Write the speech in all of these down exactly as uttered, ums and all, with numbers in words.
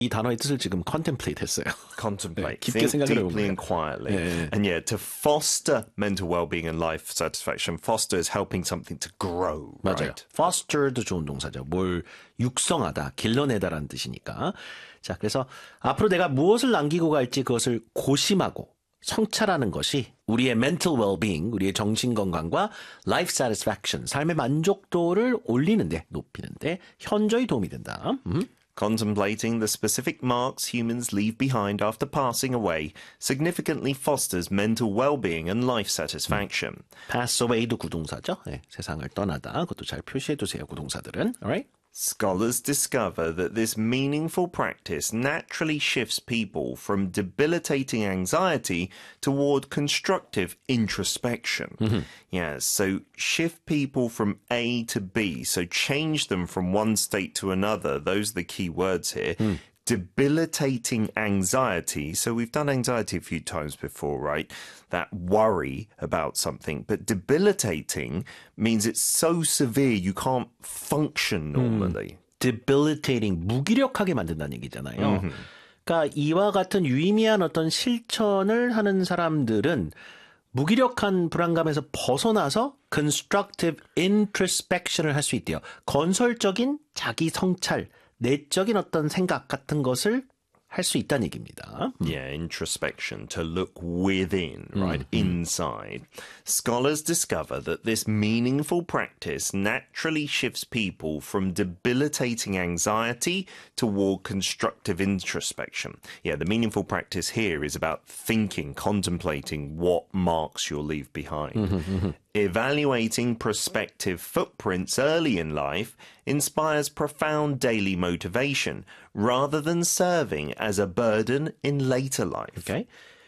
이 단어의 뜻을 지금 contemplate 했어요. Contemplate. 네, 깊게 Think 생각을 deeply 해보면. and quietly. 네. And yeah, to foster mental well-being and life satisfaction, foster is helping something to grow, 맞아요. right? foster도 좋은 동사죠. 뭘 육성하다, 길러내다라는 뜻이니까. 자, 그래서 앞으로 내가 무엇을 남기고 갈지 그것을 고심하고 성찰하는 것이 우리의 mental well-being, 우리의 정신 건강과 life satisfaction, 삶의 만족도를 올리는데, 높이는데 현저히 도움이 된다. 음. Contemplating the specific marks humans leave behind after passing away significantly fosters mental well-being and life satisfaction. pass away도 구동사죠. 네, 세상을 떠나다. 그것도 잘 표시해두세요, 구동사들은. Alright? Scholars discover that this meaningful practice naturally shifts people from debilitating anxiety toward constructive introspection. Mm-hmm. Yeah, so shift people from A to B, so change them from one state to another. Those are the key words here. Mm. Debilitating anxiety. So we've done anxiety a few times before, right? That worry about something. But debilitating means it's so severe you can't function normally. 음, debilitating, 무기력하게 만든다는 얘기잖아요. Mm-hmm. 그러니까 이와 같은 유의미한 어떤 실천을 하는 사람들은 무기력한 불안감에서 벗어나서 constructive introspection을 할 수 있대요. 건설적인 자기 성찰, 내적인 어떤 생각 같은 것을 할 수 있다는 얘기입니다. Yeah, introspection, to look within, right, mm-hmm. inside. Scholars discover that this meaningful practice naturally shifts people from debilitating anxiety toward constructive introspection. Yeah, the meaningful practice here is about thinking, contemplating what marks you'll leave behind. Mm-hmm. Evaluating prospective footprints early in life inspires profound daily motivation rather than serving as a burden in later life. Okay.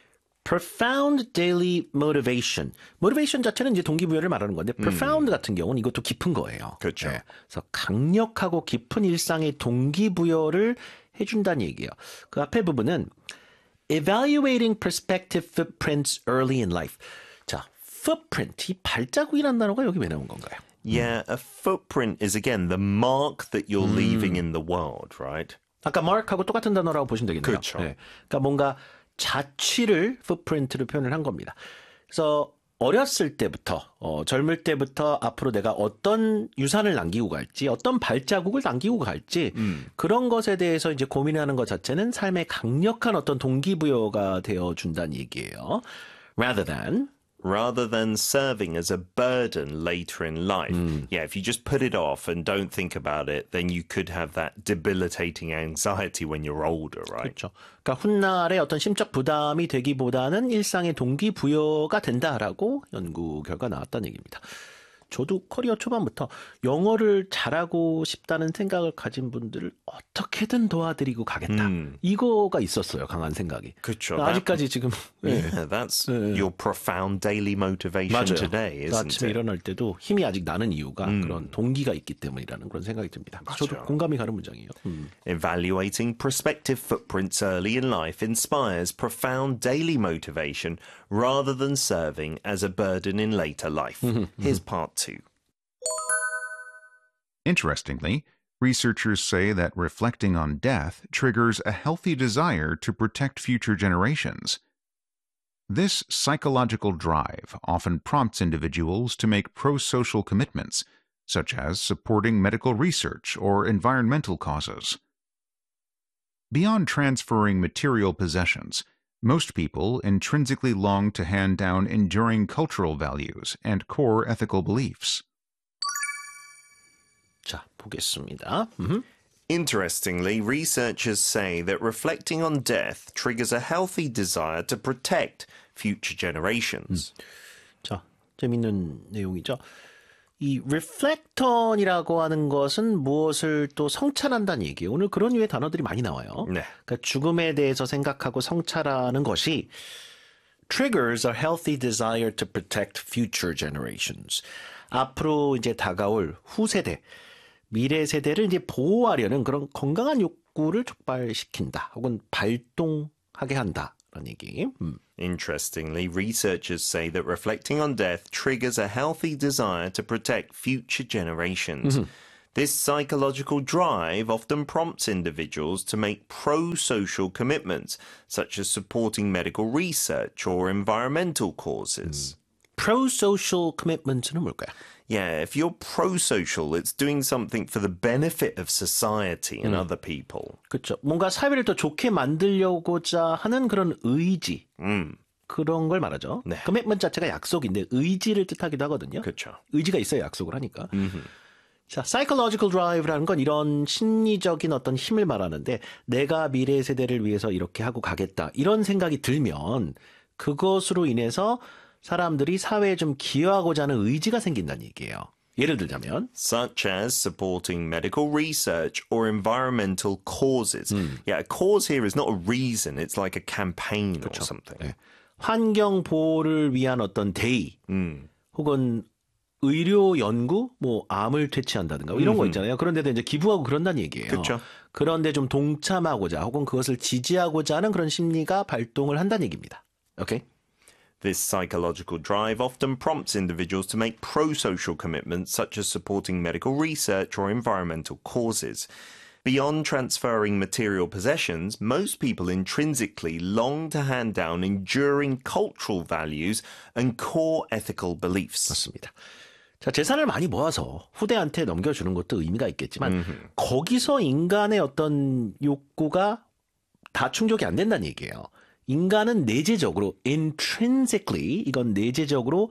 Profound daily motivation. motivation 자체는 이제 동기부여를 말하는 건데 profound 음. 같은 경우는 이것도 깊은 거예요. 그렇죠. 네. 그래서 강력하고 깊은 일상의 동기부여를 해준다는 얘기예요. 그 앞에 부분은 evaluating prospective footprints early in life. 자, footprint, 이 발자국이라는 단어가 여기 왜 나온 건가요? Yeah, a footprint is again the mark that you're 음. leaving in the world, right? 아까 mark하고 똑같은 단어라고 보시면 되겠네요. 그렇죠. 네. 그러니까 뭔가 자취를 footprint로 표현을 한 겁니다. 그래서 어렸을 때부터, 어, 젊을 때부터 앞으로 내가 어떤 유산을 남기고 갈지, 어떤 발자국을 남기고 갈지, 음. 그런 것에 대해서 이제 고민하는 것 자체는 삶의 강력한 어떤 동기부여가 되어준다는 얘기예요. Rather than rather than serving as a burden later in life. Mm. Yeah, if you just put it off and don't think about it, then you could have that debilitating anxiety when you're older, right? 그렇죠. 그러니까 훗날에 어떤 심적 부담이 되기보다는 일상의 동기부여가 된다라고 연구 결과 나왔다는 얘기입니다. 저도 커리어 초반부터 영어를 잘하고 싶다는 생각을 가진 분들을 어떻게든 도와드리고 가겠다. 음. 이거가 있었어요. 강한 생각이. 그렇죠. 아직까지 지금. Yeah, that's 네. your profound daily motivation 맞아요. today, isn't 아침에 it? 일어날 때도 힘이 아직 나는 이유가 음. 그런 동기가 있기 때문이라는 그런 생각이 듭니다. 맞아요. 저도 공감이 가는 문장이에요. 음. Evaluating prospective footprints early in life inspires profound daily motivation rather than serving as a burden in later life. Here's part two. Interestingly, researchers say that reflecting on death triggers a healthy desire to protect future generations. This psychological drive often prompts individuals to make pro-social commitments, such as supporting medical research or environmental causes. Beyond transferring material possessions, most people intrinsically long to hand down enduring cultural values and core ethical beliefs. 자, 보겠습니다. Mm-hmm. Interestingly, researchers say that reflecting on death triggers a healthy desire to protect future generations. 음. 자, 재밌는 내용이죠. 이 reflecton이라고 하는 것은 무엇을 또 성찰한다는 얘기예요. 오늘 그런 류의 단어들이 많이 나와요. 네. 그러니까 죽음에 대해서 생각하고 성찰하는 것이 triggers a healthy desire to protect future generations. 앞으로 이제 다가올 후세대, 미래 세대를 이제 보호하려는 그런 건강한 욕구를 촉발시킨다. 혹은 발동하게 한다라는 얘기. 음. Interestingly, researchers say that reflecting on death triggers a healthy desire to protect future generations. Mm-hmm. This psychological drive often prompts individuals to make pro-social commitments, such as supporting medical research or environmental causes. pro-social commitment는 뭘까요? Yeah, if you're pro-social, it's doing something for the benefit of society and other people. 그렇죠. 뭔가 사회를 더 좋게 만들려고자 하는 그런 의지. 음, 그런 걸 말하죠. 네. commitment 자체가 약속인데 의지를 뜻하기도 하거든요. 그렇죠. 의지가 있어야 약속을 하니까. 자, psychological drive라는 건 이런 심리적인 어떤 힘을 말하는데 내가 미래 세대를 위해서 이렇게 하고 가겠다. 이런 생각이 들면 그것으로 인해서 사람들이 사회에 좀 기여하고자 하는 의지가 생긴다는 얘기예요. 예를 들자면 Such as supporting medical research or environmental causes. Yeah, a cause here is not a reason. It's like a campaign or something. 네. 환경 보호를 위한 어떤 대의 음. 혹은 의료 연구, 뭐 암을 퇴치한다든가 이런 거 있잖아요. 그런데도 이제 기부하고 그런다는 얘기예요. 그렇죠. 그런데 좀 동참하고자 혹은 그것을 지지하고자 하는 그런 심리가 발동을 한다는 얘기입니다. 오케이? This psychological drive often prompts individuals to make pro-social commitments such as supporting medical research or environmental causes. Beyond transferring material possessions, most people intrinsically long to hand down enduring cultural values and core ethical beliefs. 맞습니다. 자, 재산을 많이 모아서 후대한테 넘겨주는 것도 의미가 있겠지만 음흠. 거기서 인간의 어떤 욕구가 다 충족이 안 된다는 얘기예요. 인간은 내재적으로 intrinsically 이건 내재적으로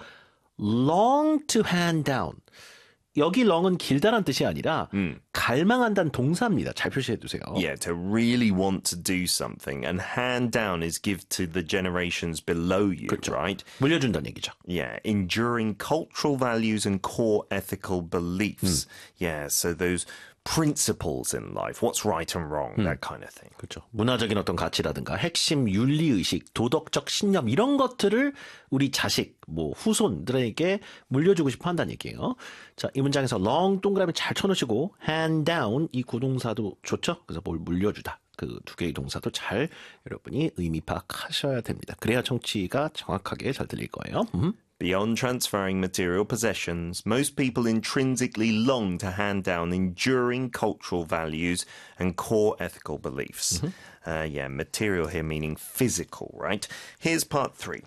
long to hand down. 여기 long은 길다란 뜻이 아니라 음. 갈망한다는 동사입니다. 잘 표시해 두세요. Yeah, to really want to do something and hand down is give to the generations below you, 그렇죠. right? 물려준다는 얘기죠. Yeah, enduring cultural values and core ethical beliefs. 음. Yeah, so those principles in life, what's right and wrong, 음. that kind of thing. 그렇죠. 문화적인 어떤 가치라든가 핵심 윤리의식, 도덕적 신념 이런 것들을 우리 자식, 뭐 후손들에게 물려주고 싶어 한다는 얘기예요. 자, 이 문장에서 long 동그라미 잘 쳐놓으시고 hand down 이 구동사도 좋죠. 그래서 뭘 물려주다. 그 두 개의 동사도 잘 여러분이 의미 파악하셔야 됩니다. 그래야 청취가 정확하게 잘 들릴 거예요. 음. Beyond transferring material possessions, most people intrinsically long to hand down enduring cultural values and core ethical beliefs. Mm-hmm. Uh, yeah, material here meaning physical, right? Here's part three.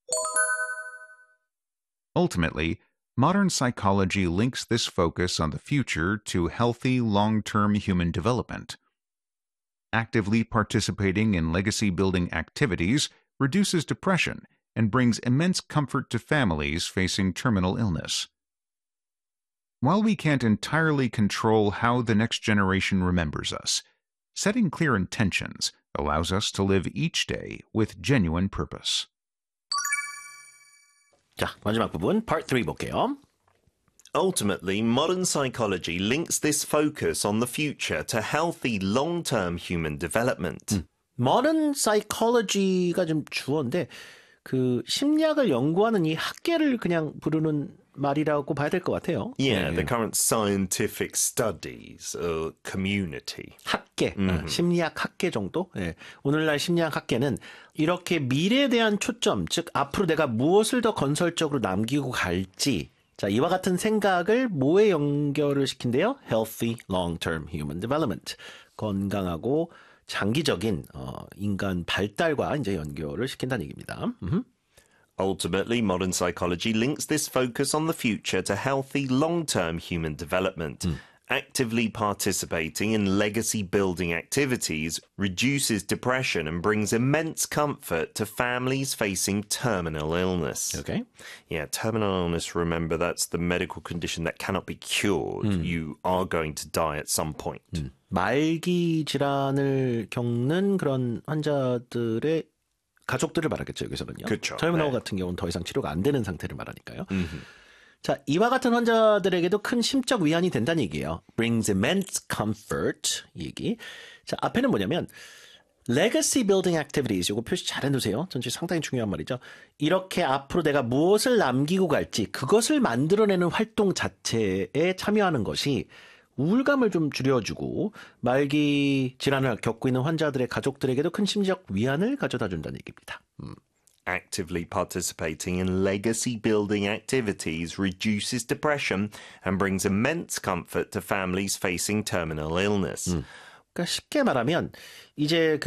Ultimately, modern psychology links this focus on the future to healthy, long-term human development. Actively participating in legacy-building activities reduces depression and brings immense comfort to families facing terminal illness. While we can't entirely control how the next generation remembers us, setting clear intentions allows us to live each day with genuine purpose. 자, 마지막 부분, part three 볼게요. Ultimately, modern psychology links this focus on the future to healthy, long-term human development. 음. modern psychology가 좀 주어인데 그 심리학을 연구하는 이 학계를 그냥 부르는 말이라고 봐야 될 것 같아요. Yeah, 네. the current scientific studies or community. 학계, mm-hmm. 심리학 학계 정도? 네. 오늘날 심리학 학계는 이렇게 미래에 대한 초점, 즉 앞으로 내가 무엇을 더 건설적으로 남기고 갈지 자, 이와 같은 생각을 뭐에 연결을 시킨대요? Healthy long-term human development. 건강하고 장기적인 어, 인간 발달과 이제 연결을 시킨다는 얘기입니다. 음흠. Ultimately, modern psychology links this focus on the future to healthy, long-term human development. 음. Actively participating in legacy-building activities reduces depression and brings immense comfort to families facing terminal illness. Okay. Yeah, terminal illness, remember, that's the medical condition that cannot be cured. 음. You are going to die at some point. 음. 말기 질환을 겪는 그런 환자들의 가족들을 말하겠죠, 여기서는요. 그렇죠. 터미널 네. 같은 경우는 더 이상 치료가 안 되는 상태를 말하니까요. 음흠. 자, 이와 같은 환자들에게도 큰 심적 위안이 된다는 얘기예요. brings immense comfort 이 얘기. 자, 앞에는 뭐냐면 legacy building activities 이거 표시 잘 해두세요. 전체 상당히 중요한 말이죠. 이렇게 앞으로 내가 무엇을 남기고 갈지 그것을 만들어내는 활동 자체에 참여하는 것이 우울감을 좀 줄여주고 말기 질환을 겪고 있는 환자들의 가족들에게도 큰 심적 위안을 가져다 준다는 얘기입니다. 음. actively participating in legacy building activities reduces depression and brings immense comfort to families facing terminal illness. 그러니까 쉽게 말하면 이제